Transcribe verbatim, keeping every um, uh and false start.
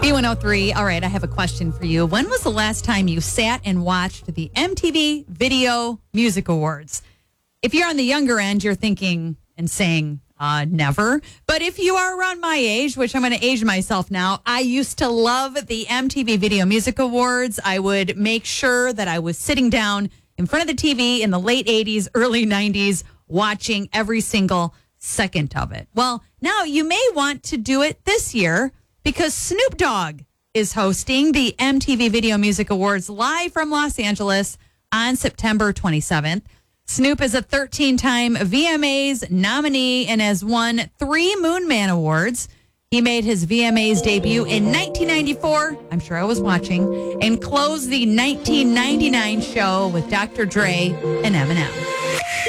B one oh three. All right, I have a question for you. When was the last time you sat and watched the M T V Video Music Awards? If you're on the younger end, you're thinking and saying, uh, never. But if you are around my age, which I'm going to age myself now, I used to love the M T V Video Music Awards. I would make sure that I was sitting down in front of the T V in the late eighties, early nineties, watching every single second of it. Well, now you may want to do it this year because Snoop Dogg is hosting the M T V Video Music Awards live from Los Angeles on September twenty-seventh. Snoop is a thirteen-time V M As nominee and has won three Moon Man Awards. He made his V M As debut in nineteen ninety-four, I'm sure I was watching, and closed the nineteen ninety-nine show with Doctor Dre and Eminem.